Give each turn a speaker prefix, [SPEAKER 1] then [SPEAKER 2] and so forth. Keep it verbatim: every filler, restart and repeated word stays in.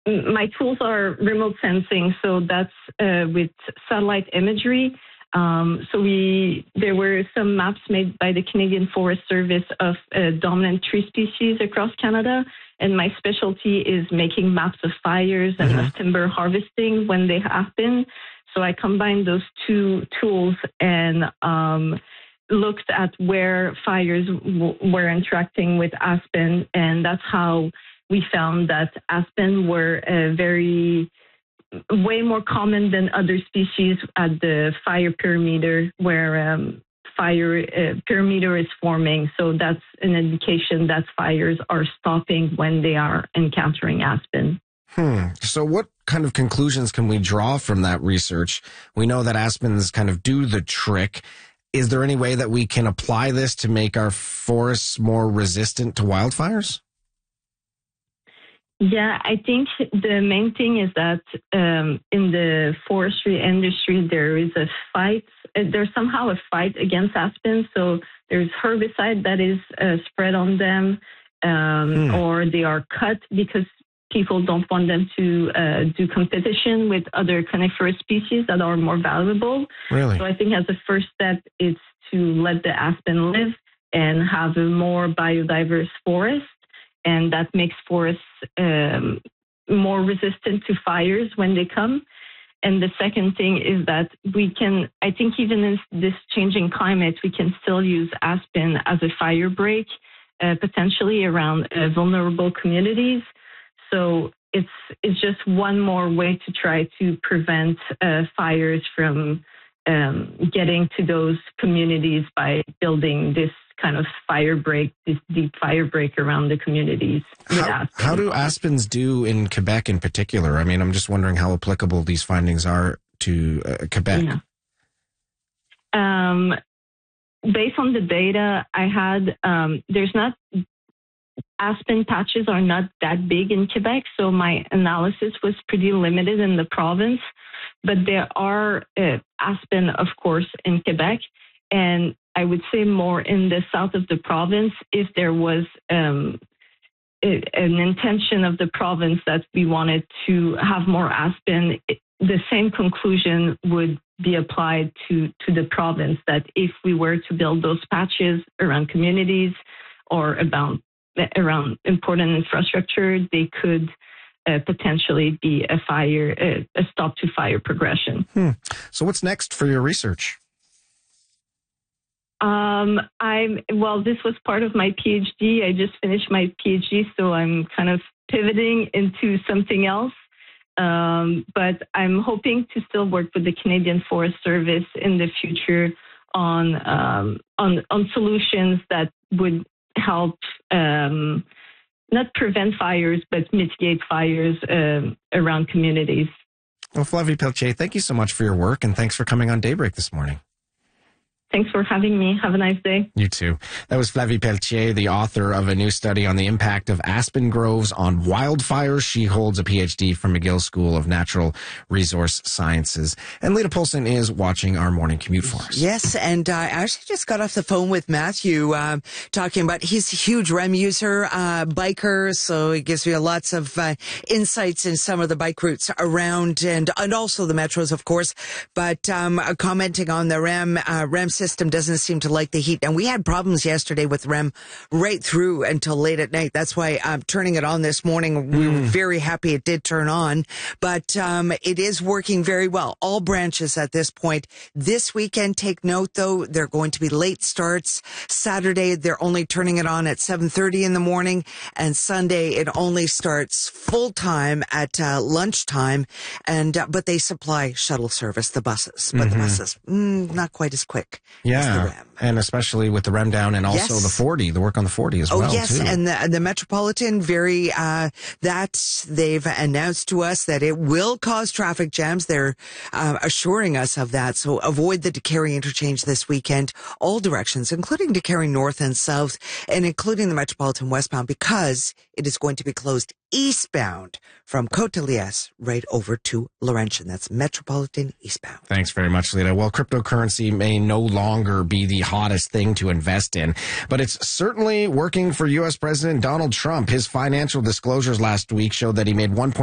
[SPEAKER 1] my tools are remote sensing, so that's uh, with satellite imagery. Um, so we there were some maps made by the Canadian Forest Service of uh, dominant tree species across Canada, and my specialty is making maps of fires and
[SPEAKER 2] Mm-hmm.
[SPEAKER 1] of timber harvesting when they happen. So I combined those two tools and um, looked at where fires w- were interacting with aspen, and that's how we found that aspen were uh, very way more common than other species at the fire perimeter, where um, fire uh, perimeter is forming. So that's an indication that fires are stopping when they are encountering aspen.
[SPEAKER 2] Hmm. So what kind of conclusions can we draw from that research? We know that aspens kind of do the trick. Is there any way that we can apply this to make our forests more resistant to wildfires?
[SPEAKER 1] Yeah, I think the main thing is that um, in the forestry industry, there is a fight. uh, There's somehow a fight against aspens. So there's herbicide that is uh, spread on them, um,
[SPEAKER 2] Hmm.
[SPEAKER 1] or they are cut because people don't want them to uh, do competition with other coniferous species that are more valuable.
[SPEAKER 2] Really?
[SPEAKER 1] So I think as a first step, it's to let the aspen live and have a more biodiverse forest. And that makes forests um, more resistant to fires when they come. And the second thing is that we can, I think even in this changing climate, we can still use aspen as a fire break, uh, potentially around uh, vulnerable communities. So it's it's just one more way to try to prevent uh, fires from um, getting to those communities by building this kind of fire break, this deep fire break around the communities. with
[SPEAKER 2] How,
[SPEAKER 1] aspen.
[SPEAKER 2] how do aspens do in Quebec in particular? I mean, I'm just wondering how applicable these findings are to uh, Quebec.
[SPEAKER 1] Yeah. Um, based on the data I had, um, there's not aspen patches are not that big in Quebec, so my analysis was pretty limited in the province. But there are uh, aspen, of course, in Quebec, and I would say more in the south of the province. If there was um, a, an intention of the province that we wanted to have more aspen, it, the same conclusion would be applied to, to the province, that if we were to build those patches around communities or about around important infrastructure, they could uh, potentially be a fire, a, a stop to fire progression.
[SPEAKER 2] Hmm. So what's next for your research?
[SPEAKER 1] Um, I'm, well, this was part of my PhD. I just finished my PhD, so I'm kind of pivoting into something else. Um, but I'm hoping to still work with the Canadian Forest Service in the future on, um, on, on solutions that would help um, not prevent fires, but mitigate fires um, around communities.
[SPEAKER 2] Well, Flavie Pelletier, thank you so much for your work, and thanks for coming on Daybreak this morning.
[SPEAKER 1] Thanks for having me. Have a nice day.
[SPEAKER 2] You too. That was Flavie Pelletier, the author of a new study on the impact of aspen groves on wildfires. She holds a P H D from McGill School of Natural Resource Sciences. And Lita Polson is watching our morning commute for us.
[SPEAKER 3] Yes, and uh, I actually just got off the phone with Matthew uh, talking about, he's a huge R E M user, uh, biker, so he gives me lots of uh, insights in some of the bike routes around, and, and also the metros, of course. But um, uh, commenting on the R E M, uh, R E M system doesn't seem to like the heat. And we had problems yesterday with R E M right through until late at night. That's why I'm turning it on this morning. We were very happy it did turn on, but um, it is working very well. All branches at this point. This weekend, take note though, they're going to be late starts. Saturday, they're only turning it on at seven thirty in the morning, and Sunday it only starts full time at uh, lunchtime. And uh, but they supply shuttle service, the buses, but
[SPEAKER 2] Mm-hmm.
[SPEAKER 3] the buses mm, not quite as quick.
[SPEAKER 2] Yeah,
[SPEAKER 3] the R E M.
[SPEAKER 2] and especially with the R E M down, and also
[SPEAKER 3] Yes.
[SPEAKER 2] the forty, the work on the forty as
[SPEAKER 3] Oh,
[SPEAKER 2] well,
[SPEAKER 3] yes,
[SPEAKER 2] too.
[SPEAKER 3] and the, the Metropolitan, very, uh, that they've announced to us that it will cause traffic jams. They're uh, assuring us of that, so avoid the Decarie interchange this weekend, all directions, including Decarie north and south, and including the Metropolitan westbound, because it is going to be closed eastbound from Côte-de-Liesse right over to Laurentian. That's Metropolitan eastbound.
[SPEAKER 2] Thanks very much, Lita. Well, cryptocurrency may no longer be the hottest thing to invest in, but it's certainly working for U S President Donald Trump. His financial disclosures last week showed that he made one point